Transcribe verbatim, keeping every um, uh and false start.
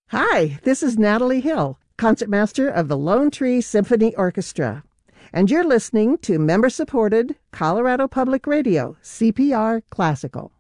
Hi, this is Natalie Hill, concertmaster of the Lone Tree Symphony Orchestra, and you're listening to member-supported Colorado Public Radio, C P R Classical.